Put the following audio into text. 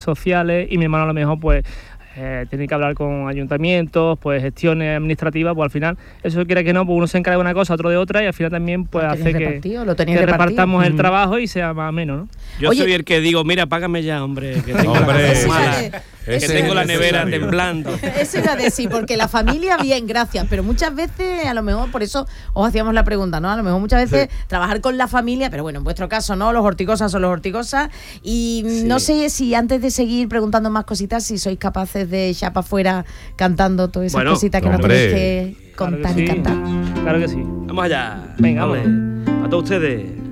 sociales, y mi hermano a lo mejor pues tiene que hablar con ayuntamientos, pues gestiones administrativas, pues al final, eso quiera que no, pues uno se encarga de una cosa, otro de otra, y al final también pues hace que repartamos el trabajo y sea más o menos, ¿no? Yo soy el que digo, mira, págame ya, hombre, que tengo la nevera temblando. Eso iba a decir, porque la familia, bien, gracias, pero muchas veces, a lo mejor, por eso os hacíamos la pregunta, ¿no? A lo mejor muchas veces trabajar con la familia, pero bueno, en vuestro caso, ¿no? Los horticosas son los horticosas, y no sé si antes de seguir preguntando más cositas, si sois capaces de echar para afuera cantando todas esas cositas que no tenéis que contar y cantar. Claro que sí. Vamos allá. Venga, vamos. A todos ustedes.